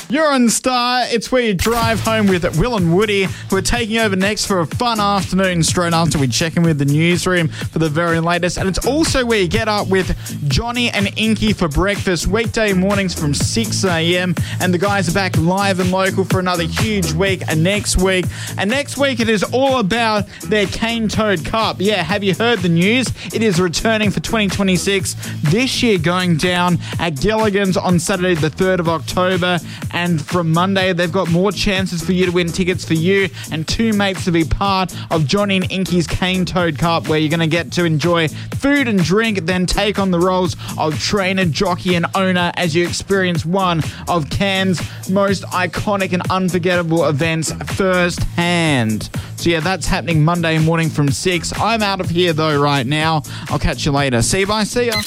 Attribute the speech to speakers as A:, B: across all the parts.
A: You're on Star. It's where you drive home with Will and Woody, who are taking over next for a fun afternoon straight after we check in with the newsroom for the very latest. And it's also where you get up with Johnny and Inky for breakfast, weekday mornings from 6 a.m. And the guys are back live and local for another huge week next week. And next week it is all about their Cane Toad Cup. Yeah, have you heard the news? It is returning for 2026. This year going down at Gilligan's on Saturday the 3rd of October. And from Monday, they've got more chances for you to win tickets for you and two mates to be part of Johnny and Inky's Cane Toad Cup, where you're going to get to enjoy food and drink, then take on the roles of trainer, jockey and owner as you experience one of Cairns' most iconic and unforgettable events firsthand. So yeah, that's happening Monday morning from 6. I'm out of here though right now. I'll catch you later. See you, bye. See ya.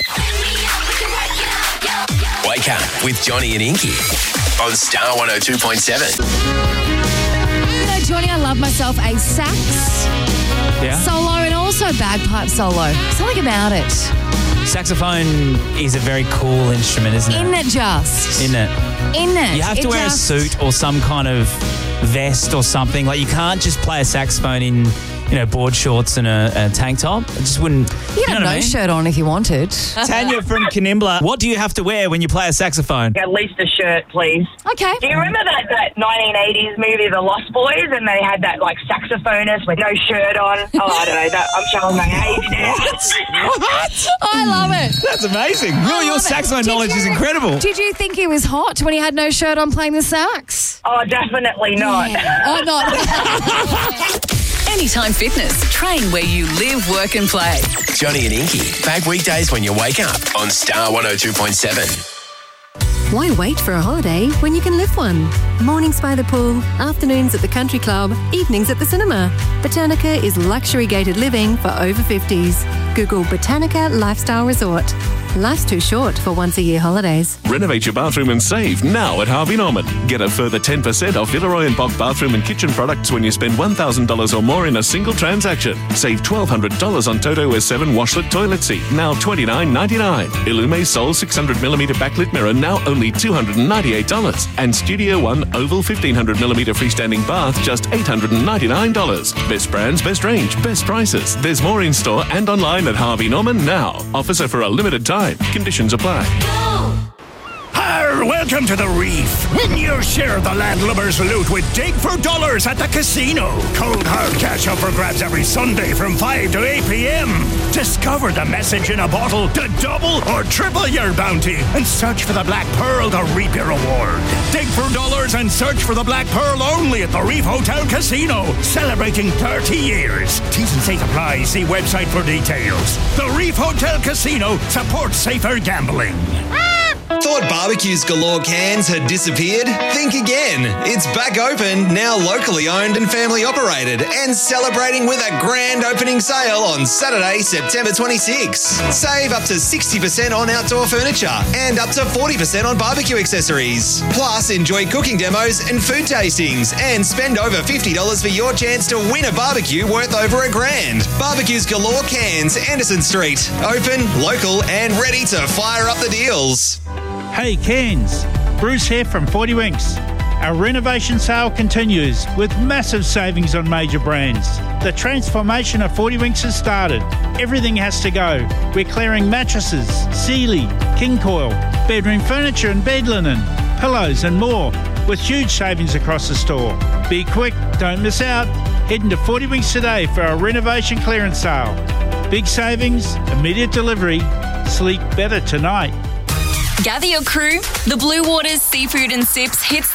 B: Wake up with Johnny and Inky on Star 102.7.
C: You know, Johnny, I love myself a sax solo and also bagpipe solo. Something about it.
D: Saxophone is a very cool instrument, isn't it?
C: Isn't it just?
D: Isn't it?
C: Isn't it?
D: You have to wear a suit or some kind of vest or something. Like, you can't just play a saxophone in, board shorts and a tank top. It just wouldn't...
C: You can have no shirt on if you wanted.
D: Tanya from Kanimbla, what do you have to wear when you play a saxophone?
E: At least a shirt, please.
C: Okay.
E: Do you remember that 1980s movie, The Lost Boys, and they had that, saxophonist with no shirt on? Oh, I don't know. I'm showing my age now.
D: What?
C: I love it.
D: That's amazing. Really, your saxophone knowledge is incredible.
C: Did you think he was hot when he had no shirt on playing the sax?
E: Oh, definitely not.
C: Yeah. Oh, not.
F: Anytime Fitness. Train where you live, work and play.
B: Johnny and Inky, back weekdays when you wake up on Star 102.7.
G: Why wait for a holiday when you can live one? Mornings by the pool, afternoons at the country club, evenings at the cinema. Botanica is luxury gated living for over 50s. Google Botanica Lifestyle Resort. Life's too short for once-a-year holidays.
H: Renovate your bathroom and save now at Harvey Norman. Get a further 10% off Villeroy and Bock bathroom and kitchen products when you spend $1,000 or more in a single transaction. Save $1,200 on Toto S7 washlet toilet seat, now $29.99. Illume Sol 600mm backlit mirror, now only $298. And Studio One Oval 1500mm freestanding bath, just $899. Best brands, best range, best prices. There's more in store and online at Harvey Norman now. Offers are for a limited time. Conditions apply.
I: Arr, welcome to the Reef. Win your share of the landlubber's loot with Dig for Dollars at the casino. Cold hard cash up for grabs every Sunday from 5 to 8 p.m. Discover the message in a bottle to double or triple your bounty and search for the Black Pearl to reap your reward. Dig for Dollars and search for the Black Pearl only at the Reef Hotel Casino. Celebrating 30 years. T's and C's apply. See website for details. The Reef Hotel Casino supports safer gambling.
J: Thought Barbecues Galore cans had disappeared? Think again. It's back open, now locally owned and family operated, and celebrating with a grand opening sale on Saturday, September 26. Save up to 60% on outdoor furniture and up to 40% on barbecue accessories. Plus, enjoy cooking demos and food tastings and spend over $50 for your chance to win a barbecue worth over $1,000. Barbecues Galore cans, Anderson Street. Open, local and ready to fire up the deals.
K: Hey Cairns, Bruce here from 40 Winks. Our renovation sale continues with massive savings on major brands. The transformation of 40 Winks has started. Everything has to go. We're clearing mattresses, Sealy, King Coil, bedroom furniture and bed linen, pillows and more, with huge savings across the store. Be quick, don't miss out. Head into 40 Winks today for our renovation clearance sale. Big savings, immediate delivery, sleep better tonight.
F: Gather your crew. The Blue Waters Seafood and Sips hits